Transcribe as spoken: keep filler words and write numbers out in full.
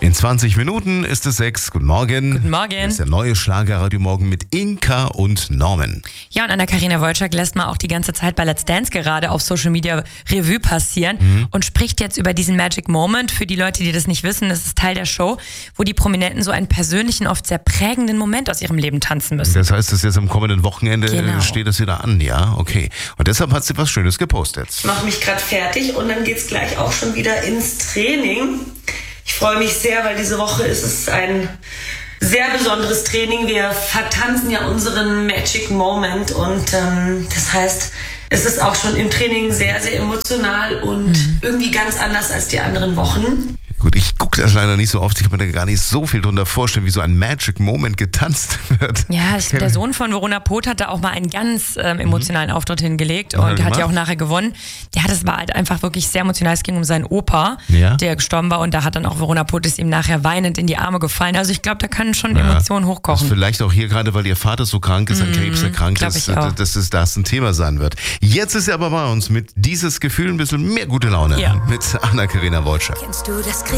In zwanzig Minuten ist es sechs. Guten Morgen. Guten Morgen. Das ist der neue Schlagerradio Morgen mit Inka und Norman. Ja, und Anna-Karina Wojcik lässt mal auch die ganze Zeit bei Let's Dance gerade auf Social Media Revue passieren mhm. und spricht jetzt über diesen Magic Moment. Für die Leute, die das nicht wissen, das ist Teil der Show, wo die Prominenten so einen persönlichen, oft sehr prägenden Moment aus ihrem Leben tanzen müssen. Das heißt, dass jetzt am kommenden Wochenende genau. steht das wieder an, ja? Okay. Und deshalb hat sie was Schönes gepostet. Ich mache mich gerade fertig und dann geht's gleich auch schon wieder ins Training. Ich freue mich sehr, weil diese Woche ist es ein sehr besonderes Training. Wir vertanzen ja unseren Magic Moment und ähm, das heißt, es ist auch schon im Training sehr, sehr emotional und mhm. irgendwie ganz anders als die anderen Wochen. Gut, ich gucke das leider nicht so oft. Ich kann mir da gar nicht so viel drunter vorstellen, wie so ein Magic Moment getanzt wird. Ja, der Sohn von Verona Poth hat da auch mal einen ganz ähm, emotionalen mhm. Auftritt hingelegt und hat, hat ja auch nachher gewonnen. Ja, das war halt einfach wirklich sehr emotional. Es ging um seinen Opa, ja. der gestorben war und da hat dann auch Verona Poth ist ihm nachher weinend in die Arme gefallen. Also ich glaube, da können schon ja. Emotionen hochkochen. Also vielleicht auch hier gerade, weil ihr Vater so krank ist, an Krebs erkrankt ist, dass es das ein Thema sein wird. Jetzt ist er aber bei uns mit dieses Gefühl ein bisschen mehr gute Laune ja. mit Anna-Karina Wojcik. Kennst du das